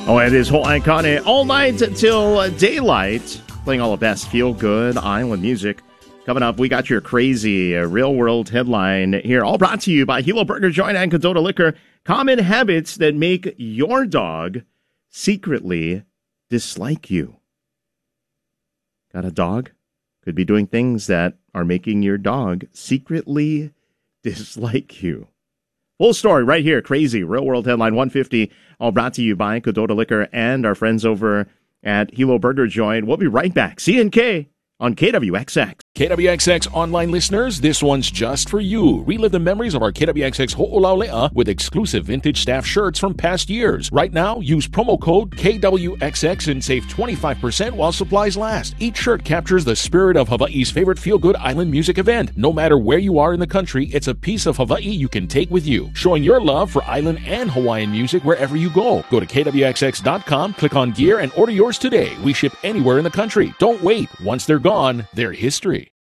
Oh, it is Hawaii Kane all night till daylight, playing all the best feel-good island music. Coming up, we got your crazy real-world headline here, all brought to you by Hilo Burger Joint and Kadota Liquor. Common habits that make your dog secretly dislike you. Got a dog? Could be doing things that are making your dog secretly dislike you. Full story right here. Crazy Real World Headline 150. All brought to you by Kadota Liquor and our friends over at Hilo Burger Joint. We'll be right back. C&K on KWXX. KWXX online listeners, this one's just for you. Relive the memories of our KWXX Ho'olaulea with exclusive vintage staff shirts from past years. Right now, use promo code KWXX and save 25% while supplies last. Each shirt captures the spirit of Hawaii's favorite feel-good island music event. No matter where you are in the country, it's a piece of Hawaii you can take with you, showing your love for island and Hawaiian music wherever you go. Go to KWXX.com, click on gear, and order yours today. We ship anywhere in the country. Don't wait. Once they're gone, they're history.